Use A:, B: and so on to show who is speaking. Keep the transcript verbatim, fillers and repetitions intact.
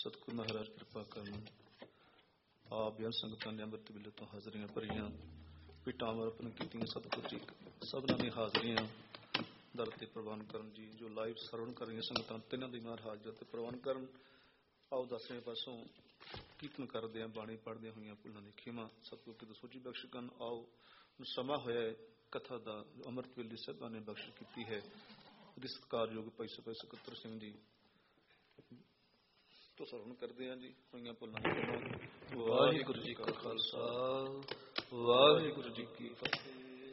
A: ਸਤਿਗੁਰੂ ਮਹਾਰਾਜ ਕਿਰਪਾ ਕਰਨ। ਆਪ ਬਿਆਨ ਸੰਗਤਾਂ ਨੇ ਅੰਮ੍ਰਿਤ ਵੇਲੇ ਤੋਂ ਹਾਜ਼ਰੀਆਂ ਭਰੀਆਂ, ਭੇਟਾਵਾਂ ਅਰਪਣ ਕੀਤੀਆਂ। ਸਤਿਗੁਰੂ ਜੀ ਸਭਨਾਂ ਦੀ ਹਾਜ਼ਰੀਆਂ ਦਰ ਤੇ ਪ੍ਰਵਾਨ ਕਰਨ ਜੀ। ਜੋ ਲਾਈਵ ਸਰਵਣ ਕਰ ਰਹੀਆਂ ਸੰਗਤਾਂ, ਤਿੰਨਾਂ ਦੀ ਮਾਰ ਹਾਜ਼ਰ ਤੇ ਪ੍ਰਵਾਨ ਕਰਨ। ਆਓ ਦਸਵੇਂ ਪਾਸੋਂ ਕੀਰਤਨ ਕਰਦੇ ਹਾਂ, ਬਾਣੀ ਪੜ੍ਹਦਿਆਂ ਹੋਈਆਂ ਭੁੱਲਾਂ ਦੀ ਖਿਮਾ ਸਤਿਗੁਰੂ ਕੀ ਦਸੋਜੀ ਬਖਸ਼ ਕਰਨ। ਆਓ ਸਮਾਂ ਹੋਇਆ ਹੈ ਕਥਾ ਦਾ, ਜੋ ਅੰਮ੍ਰਿਤ ਵੇਲੇ ਸਾਹਿਬਾਂ ਨੇ ਬਖਸ਼ ਕੀਤੀ ਹੈ। ਉਹਦੀ ਸਤਿਕਾਰਯੋਗ ਭਾਈ ਸਭਾ ਸਕੱਤਰ ਸਿੰਘ ਜੀ ਤੋਂ ਸਰਵਣ ਕਰਦੇ ਹਾਂ ਜੀ। ਹੋਈਆਂ ਭੁੱਲਾਂ ਦੀ ਖਿਮਾ। ਵਾਹਿਗੁਰੂ ਜੀ ਕਾ ਖਾਲਸਾ, ਵਾਹਿਗੁਰੂ ਜੀ ਕੀ ਫਤਿਹ।